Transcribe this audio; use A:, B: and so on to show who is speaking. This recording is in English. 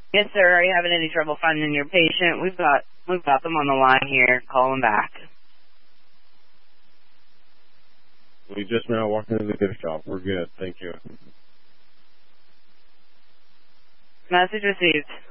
A: Yes, sir. Are you having any trouble finding your patient? We've got them on the line here. Call them back.
B: We just now walked into the gift shop. We're good. Thank you.
A: Message received.